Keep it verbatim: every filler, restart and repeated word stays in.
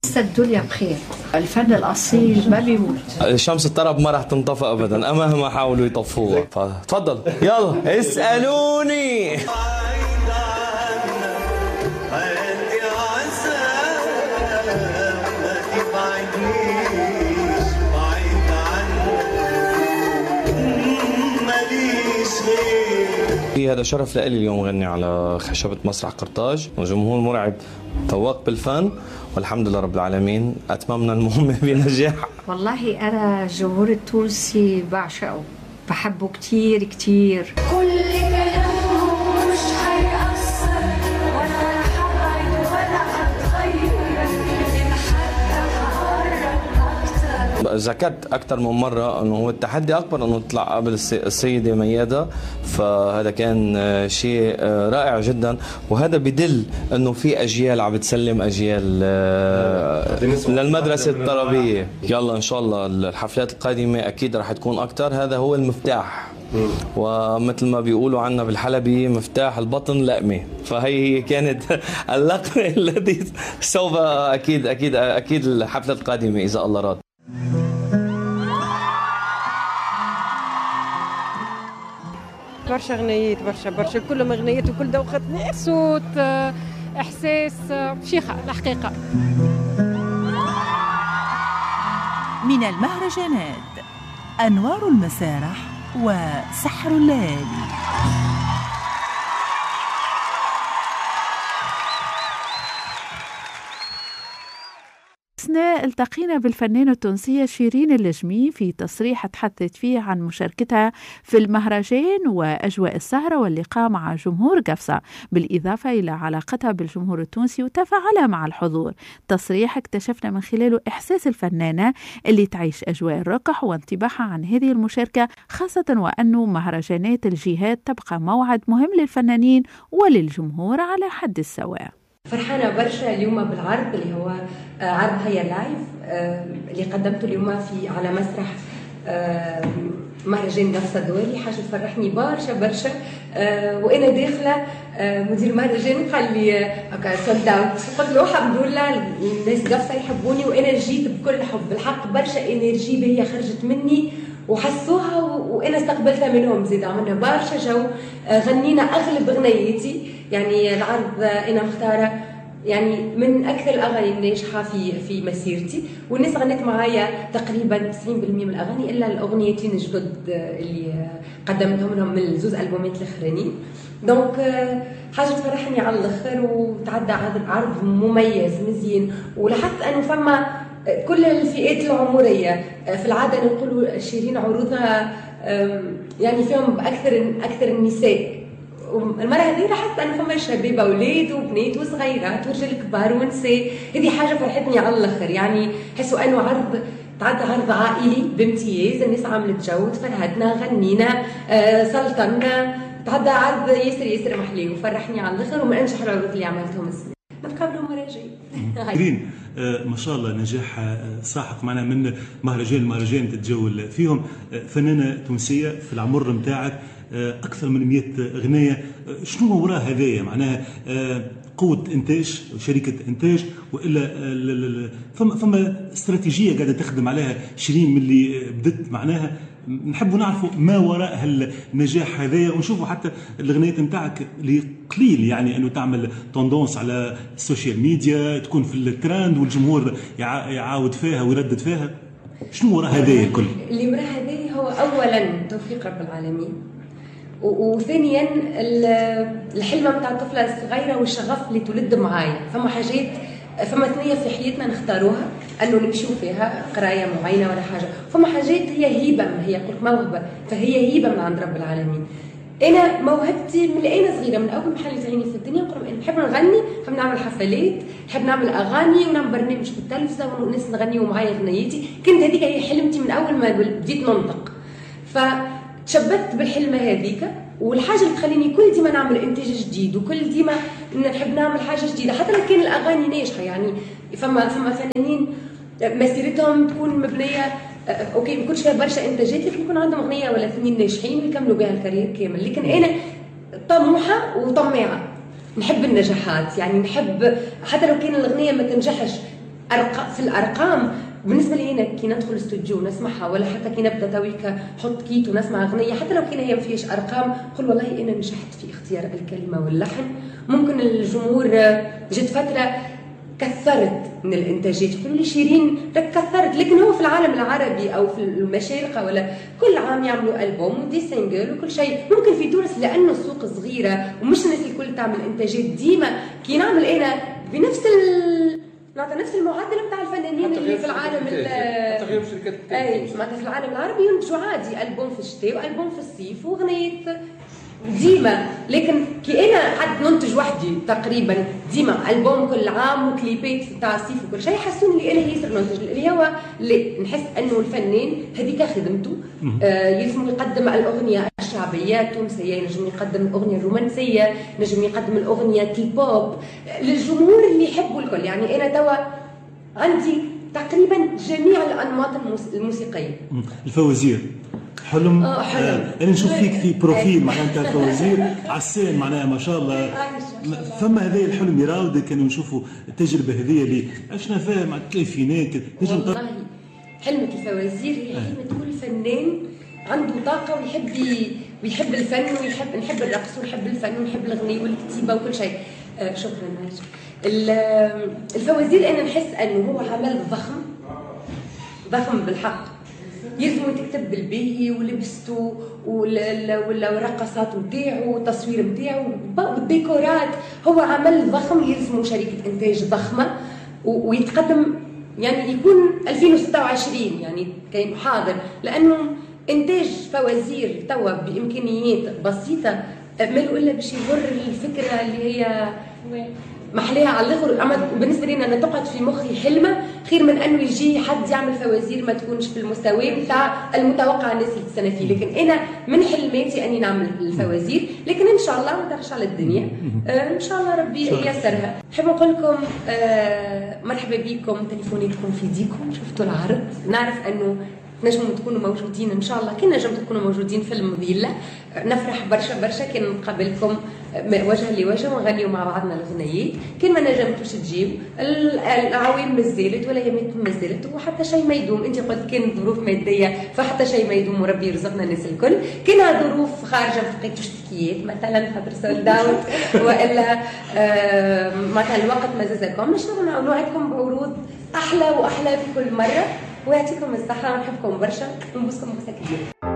الدنيا بخير، الفن الأصيل ما بيموت. شمس الطرب ما راح تنطفئ أبدا مهما حاولوا يطفوها. فتفضل يلا اسألوني. هذا شرف لي اليوم غني على خشبة مسرح قرطاج وجمهور مرعب ذواق بالفن، والحمد لله رب العالمين أتممنا المهمة بنجاح. والله أنا الجمهور التونسي بعشقه، بحبه كتير كتير. كل كلامه مش هيأثر ولا حبعد ولا هتغير إن حتى هقرب أكتر. ذكرت أكثر من مرة أنه هو التحدي أكبر أنه تطلع قبل السيدة ميادة، فهذا كان شيء رائع جدا، وهذا بدل أنه في أجيال عم بتسلم أجيال للمدرسة الطربية. يلا إن شاء الله الحفلات القادمة أكيد رح تكون أكثر، هذا هو المفتاح، ومثل ما بيقولوا عنا بالحلبي مفتاح البطن لقمة، فهي كانت اللقمة التي سوف أكيد أكيد أكيد الحفلة القادمة إذا الله راد. برشا غنيات برشا برشا كلهم غنيات وكل دوخة صوت إحساس شيخة الحقيقة. من المهرجانات أنوار المسارح وسحر الليالي. التقينا بالفنانة التونسية شيرين اللجمي في تصريح تحدثت فيه عن مشاركتها في المهرجان وأجواء السهرة واللقاء مع جمهور قفصة، بالإضافة إلى علاقتها بالجمهور التونسي وتفاعلها مع الحضور. تصريح اكتشفنا من خلاله إحساس الفنانة اللي تعيش أجواء الرقح وانطباعها عن هذه المشاركة، خاصة وأنه مهرجانات الجهات تبقى موعد مهم للفنانين وللجمهور على حد السواء. فرحانة برشا اليوم بالعرض اللي هو عرض هيا لايف اللي قدمته اليوم في على مسرح مهرجان قفصة الدولي. حاجة تفرحني برشا برشا، وأنا داخلة مدير المهرجان قال لي هكا سولد اوت، قلت له الحمد لله الناس قفصة يحبوني وأنا جيت بكل حب. بالحق برشا انرجي هي خرجت مني وحسوها وأنا استقبلتها منهم، زيد عملنا برشا جو، غنينا أغلب غنياتي. يعني العرض أنا مختارة يعني من أكثر الأغاني الناجحة في في مسيرتي، والناس غنت معايا تقريبا تسعين بالمئة من الأغاني إلا الأغنيتين الجدد اللي قدمتهم لهم من الزوز ألبومات الأخرانيين. دونك حاجة تفرحني على الآخر، وتعدى عرض مميز مزيان، ولاحظت أنه فما كل الفئات العمرية. في العادة نقولوا شيرين عروضها يعني فيهم أكثر أكثر النساء، المرة هذه لاحظت أنه فما شباب أولاد وبنات وصغيرات ورجال كبار ونساء. هذه حاجة فرحتني على الآخر، يعني حسوا أنه عرض تعدى عرض عائلي بامتياز، الناس عملت جو، تفرهدنا، غنينا، آه سلطنا، تعدى عرض ياسر ياسر محلي وفرحني على الآخر، ومن أنجح العروض اللي عملتهم السنة. نتقابلوا مرة جاية. شيرين ما شاء الله نجاح ساحق معنا من مهرجان المهرجان تتجول فيهم، فنانة تونسية في العمر نتاعك أكثر من مئة أغنية، شنو هو وراء هذايا؟ معناها قوة إنتاج شركة إنتاج وإلا فما فما استراتيجية قاعدة تخدم عليها شيرين من اللي بدت؟ معناها نحبوا نعرفوا ما وراء هالنجاح هذايا، ونشوفوا حتى الأغنيات نتاعك اللي قليل يعني أنه تعمل توندونس على السوشيال ميديا، تكون في الترند والجمهور يعاود فيها ويردد فيها. شنو وراء هذايا الكل؟ اللي وراء هذايا هو أولا توفيق رب العالمين، وثانيا الحلمة متاع الطفلة الصغيرة والشغف اللي تولد معايا. فما حاجات فما ثنية في حياتنا نختاروها أنه نمشيو فيها قراية معينة ولا حاجة، فما حاجات هي هيبة، هي قلت موهبة، فهي هيبة من عند رب العالمين. أنا موهبتي من أنا صغيرة، من أول محل تعيني في الدنيا نقول نحب نغني، نحب نعمل حفلات، نحب نعمل أغاني ونعمل برنامج في التلفزة والناس نغني ومعايا غنيتي. كنت هذيك هي حلمتي من أول ما بديت ننطق، فتشبثت بالحلمة هذيك. والحاجة اللي تخليني كل ديما نعمل إنتاج جديد، وكل ديما نحب نعمل حاجة جديدة حتى لو كان الأغاني ناجحة. يعني فما فما فنانين مسيرتهم تكون مبنية اوكي ما يكونش فيها برشا انتاجات، لكن يكون عندهم اغنيه ولا اثنين ناجحين ويكملوا بها الكارير كامل. لكن انا طموحه وطماعه، نحب النجاحات، يعني نحب حتى لو كان الاغنيه ما تنجحش أرق... في الارقام بالنسبه لي هنا كي ندخل الاستوديو ونسمعها، ولا حتى كي نبدا تويكا حط كيت ونسمع اغنيه، حتى لو كان هي ما فيهاش ارقام قل والله انا نجحت في اختيار الكلمه واللحن. ممكن الجمهور جت فتره كثرت من الانتاجات، يقولوا لي شيرين راك كثرت، لكن هو في العالم العربي او في المشارقه ولا كل عام يعملوا البوم ودي سينجل وكل شيء. ممكن في تونس لانه السوق صغيره ومش الناس الكل تعمل انتاجات ديما، كي نعمل انا بنفس ال نعطي نفس المعدل بتاع الفنانين اللي في العالم حتى غير شركات اي معناتها في العالم العربي ينتجوا عادي البوم في الشتاء والبوم في الصيف واغنيه ديما. لكن كي انا قعدت ننتج وحدي تقريبا ديما البوم كل عام وكليبات تاع الصيف وكل شيء، حسوني اللي انا ياسر ننتج اللي هو اللي نحس انه الفنان هذيك خدمته. آه يلزم يقدم الاغنيه الشعبيه التونسيه، ينجم يقدم الاغنيه الرومانسيه، ينجم يقدم الاغنيه البوب للجمهور اللي يحبوا الكل. يعني انا توا عندي تقريبا جميع الانماط الموسيقيه. الفوازير حلم. اه حلم. آه انا نشوف فيك في بروفيل معناها نتاع الفوازير عسان معناها ما شاء الله. فما هذا الحلم يراودك كانوا نشوفوا التجربه هذه اللي عشنا فيها مع الثلاثينات. والله حلمة الفوازير هي حلمة كل فنان عنده طاقه ويحب ويحب الفن ويحب نحب الرقص ونحب الفن ونحب الغناء والكتيبه وكل شيء. آه شكرا ناجي. الفوازير انا نحس انه هو عمل ضخم ضخم بالحق، يلزم تكتب بالباهي ولبسته والرقصات نتاعو والتصوير نتاعو والديكورات. هو عمل ضخم يلزم شركه انتاج ضخمه ويتقدم يعني يكون ألفين وستة وعشرين يعني كاين حاضر، لانه انتاج فوازير توا بامكانيات بسيطه ماله الا باش يغر الفكره اللي هي محليها على الاخر. اما بالنسبه لي انا تقعد في مخي حلمه خير من انه يجي حد يعمل فوازير ما تكونش في المستوى بتاع المتوقع الناس اللي تستنى فيه. لكن انا من حلماتي اني نعمل الفوازير، لكن ان شاء الله ما ترش على الدنيا. آه ان شاء الله ربي ييسرها. نحب نقول لكم آه مرحبا بكم، تليفوناتكم في ايديكم، شفتوا العرض. نعرف انه نجموا تكونوا موجودين ان شاء الله، كي نجمتوا تكونوا موجودين في المظله. نفرح برشا برشا كان نقابلكم وجها لوجه ونغنيوا مع بعضنا الاغنيات. كان ما نجمتوش تجيو العوام مازالت ولا يمات مازالت وحتى شيء ما يدوم. انت قلت كان ظروف ماديه فحتى شيء ما يدوم وربي يرزقنا الناس الكل. كان ظروف خارجه ما لقيتوش تكيات مثلا خاطر سولد اوت والا آه مثلا الوقت ما زازكم، نشتغلوا نوعدكم بعروض احلى واحلى في كل مره. ويعطيكم الصحه ونحبكم برشا ونبوسكم بوسه كبيره.